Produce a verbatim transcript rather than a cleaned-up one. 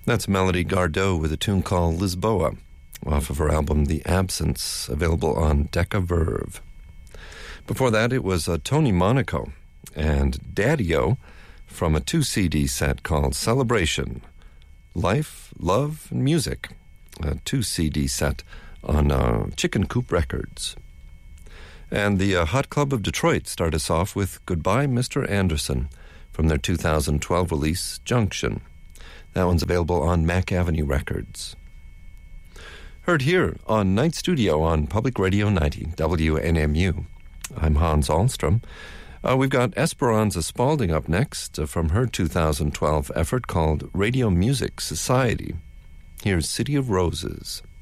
That's Melody Gardot with a tune called Lisboa, off of her album The Absence, available on Decca Verve. Before that, it was uh, Tony Monaco and Daddy-O from a two-C D set called Celebration, Life, Love, and Music, a two-C D set on uh, Chicken Coop Records. And the uh, Hot Club of Detroit start us off with Goodbye, Mister Anderson, from their two thousand twelve release, Junction. That one's available on Mack Avenue Records. Heard here on Night Studio on Public Radio ninety, W N M U. I'm Hans Ahlstrom. Uh, we've got Esperanza Spalding up next uh, from her two thousand twelve effort called Radio Music Society. Here's City of Roses.